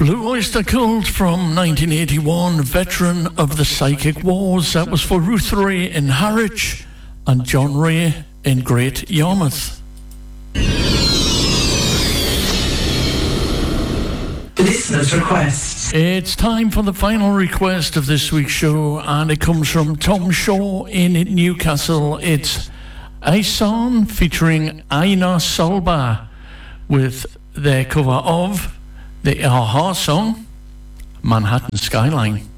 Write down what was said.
Blue Oyster Cult from 1981, veteran of the Psychic Wars. That was for Ruth Ray in Harwich and John Ray in Great Yarmouth. Listener's request. It's time for the final request of this week's show, and it comes from Tom Shaw in Newcastle. It's Ison featuring Aina Solba with their cover of the Aha song, Manhattan Skyline.